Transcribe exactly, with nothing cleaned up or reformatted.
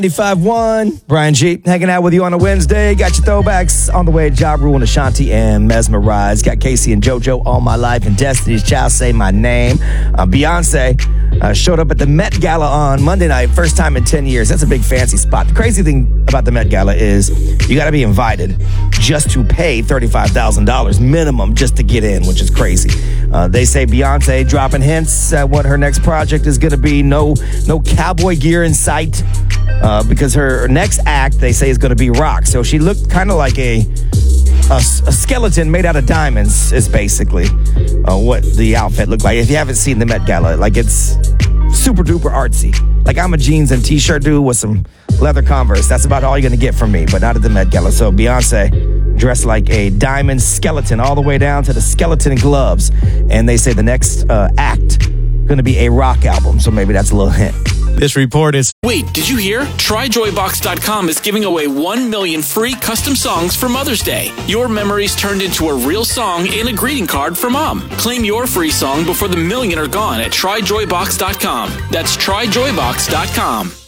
ninety-five one, Brian G. hanging out with you on a Wednesday. Got your throwbacks on the way. Ja Rule and Ashanti and Mesmerize. Got Casey and JoJo, All My Life, and Destiny's Child, Say My Name. Uh, Beyonce uh, showed up at the Met Gala on Monday night, first time in ten years. That's a big fancy spot. The crazy thing about the Met Gala is you got to be invited just to pay thirty-five thousand dollars minimum just to get in, which is crazy. Uh, they say Beyonce dropping hints at what her next project is going to be. No, no cowboy gear in sight. Uh, because her next act, they say, is going to be rock. So she looked kind of like a, a a skeleton made out of diamonds is basically uh, what the outfit looked like. If you haven't seen the Met Gala, like it's super duper artsy. Like I'm a jeans and t-shirt dude with some leather Converse. That's about all you're going to get from me, but not at the Met Gala. So Beyonce dressed like a diamond skeleton all the way down to the skeleton gloves. And they say the next uh, act going to be a rock album. So maybe that's a little hint. This report is... Wait, did you hear? Try Joy Box dot com is giving away one million free custom songs for Mother's Day. Your memories turned into a real song and a greeting card for Mom. Claim your free song before the million are gone at Try Joy Box dot com. That's Try Joy Box dot com.